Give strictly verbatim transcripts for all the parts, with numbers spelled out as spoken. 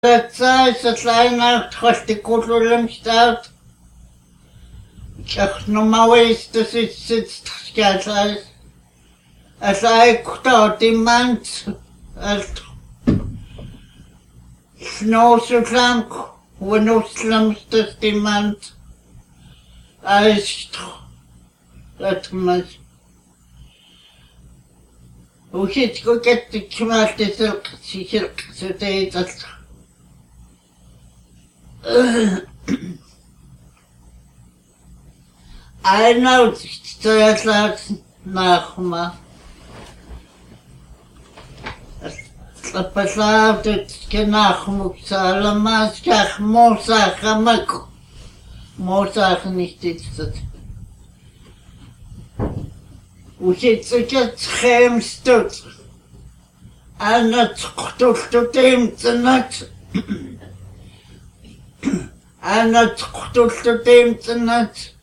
That's a line out, horticultural stout. Ach, no ma ways to sit sit scatters. As I could out demand as snow so clank when no slums to demand. I that much. We should go get the tomato silk silk today. That's I know that that's nachma. The passage that genachmuk salamas kach mosa chamak mosa nicht ist. We should get schemstut. And that's to them tonight. And that's to them tonight.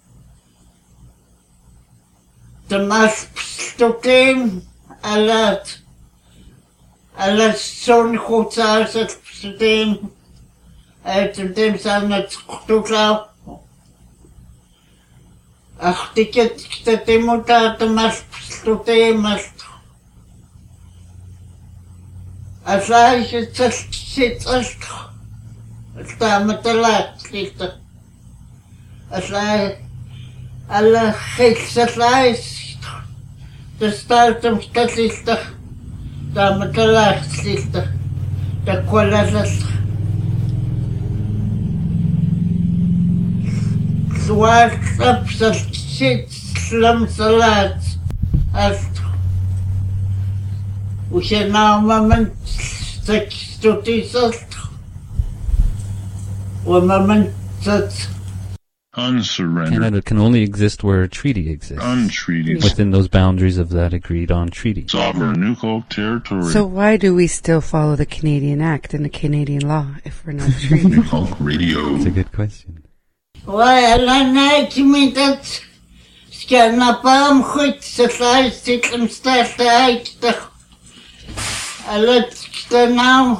The mask to them a lot. A lot son goed uit het systeem. Uit het systeem zijn het toeklaar. Ach, die kent dat die moet uit de mask to them. Als hij het zit als het daar met de laat ligt. Als hij alle geesters lijst. De staat hem dat ligt er. Daar met de laat ligt er. De kwallas. Zwart op zijn zit slim salaat. Als we zijn nou moment seks tot is het. We moment dat. Unsurrendered. Canada can only exist where a treaty exists. Untreated. Within those boundaries of that agreed-on treaty. Sovereign Nuko territory. So why do we still follow the Canadian Act and the Canadian law if we're not treated? Hulk Radio. That's a good question. Why, I like me that Scanapam goed so lijst ik hem start uit. I let the now.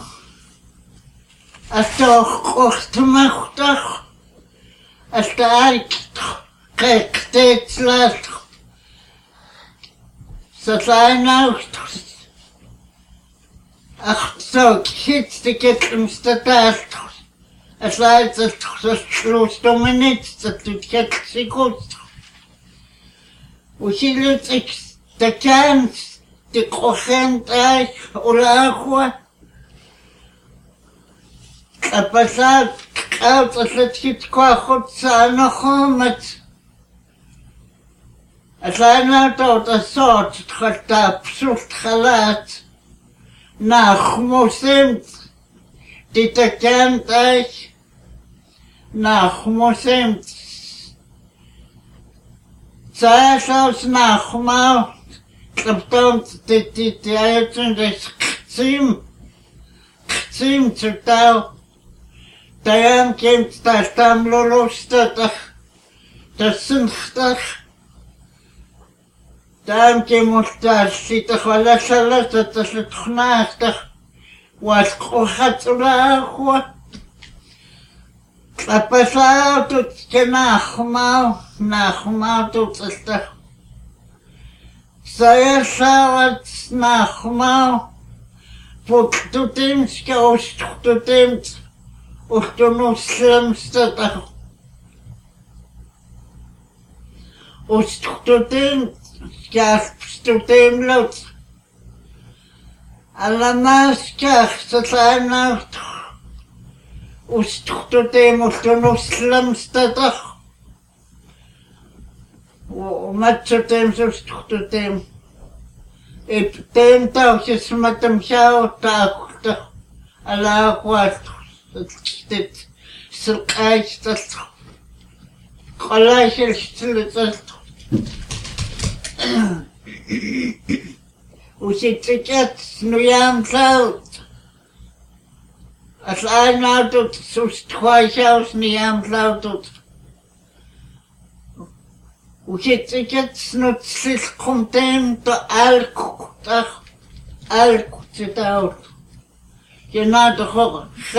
I toch kocht machtig. Als de uit kijk steeds laat. Zo zijn nou. Ach zo, ik zit de kettemste tijd. Als hij het schloos door me niet, dat doet het zich goed. Hoe zie je het? De kans, de croissant uit, of agua. A passat, koud als het giet qua goed zijn nog met. Als hij nou tot een soort, het gaat daar absoluut gelaat. Nach moesemt, die de kant uit. Nach moesemt. Zij zelfs nach maar. Klopt dit dit uit en dat kzim. Kzim te touw. Daarom komt dat dan lolostig. Dat zinchtig. Daarom komt dat zitten wel eens dat is het gnachtig. Wat gaat er nou? Dat pas uit tot je nachmaal. Nachmaal tot het toch. Zij zou het nachmaal. Voor tot hem schoost tot hem. Of de moslimste dag. Of tot hem. Schaaft tot hem lot. Allemaal schaaft het zijn nou. Of tot hem of de moslimste dag. Met tot hem zo tot hem. Ik denk dat je met hem zou dachten. Allah wat. Het zulkheid dat gelijk stil dat. Hoe zit het nu aan het? Als hij nou doet, zo twee zelfs niet aan het doet. Hoe zit het nu? Het komt hem de alcohol, alcohol zit uit. You're not the